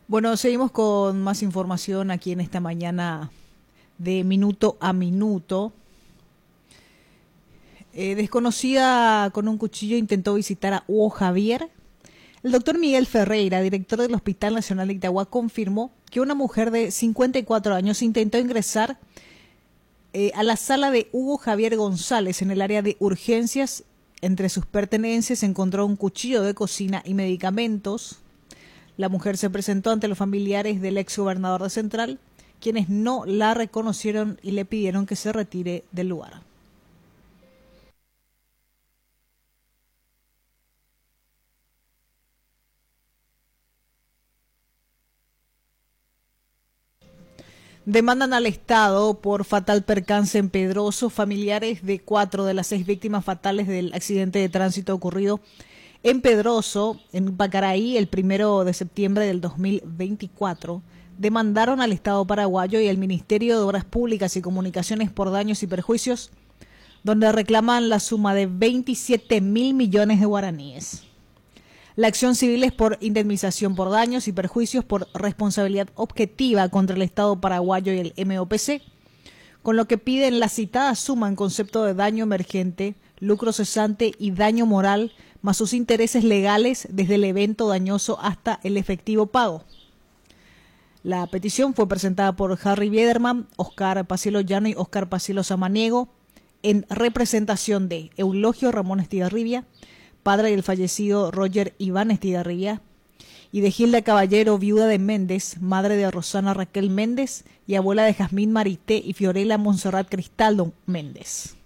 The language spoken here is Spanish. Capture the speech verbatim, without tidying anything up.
Bueno, seguimos con más información aquí en esta mañana de Minuto a Minuto. Eh, desconocida con un cuchillo intentó visitar a Hugo Javier. El doctor Miguel Ferreira, director del Hospital Nacional de Itagua, confirmó que una mujer de cincuenta y cuatro años intentó ingresar eh, a la sala de Hugo Javier González en el área de urgencias. Entre sus pertenencias se encontró un cuchillo de cocina y medicamentos. La mujer se presentó ante los familiares del ex gobernador de Central, quienes no la reconocieron y le pidieron que se retire del lugar. Demandan al Estado por fatal percance en Pedroso. Familiares de cuatro de las seis víctimas fatales del accidente de tránsito ocurrido en Pedroso, en Pacaraí, el primero de septiembre del dos mil veinticuatro, demandaron al Estado paraguayo y al Ministerio de Obras Públicas y Comunicaciones por daños y perjuicios, donde reclaman la suma de veintisiete mil millones de guaraníes. La acción civil es por indemnización por daños y perjuicios por responsabilidad objetiva contra el Estado paraguayo y el M O P C, con lo que piden la citada suma en concepto de daño emergente, lucro cesante y daño moral, más sus intereses legales desde el evento dañoso hasta el efectivo pago. La petición fue presentada por Harry Biederman, Oscar Pacielo Llano y Oscar Pacielo Samaniego, en representación de Eulogio Ramón Estigarribia, padre del fallecido Roger Iván Estigarribia, y de Gilda Caballero, viuda de Méndez, madre de Rosana Raquel Méndez y abuela de Jazmín Marité y Fiorella Monserrat Cristaldo Méndez.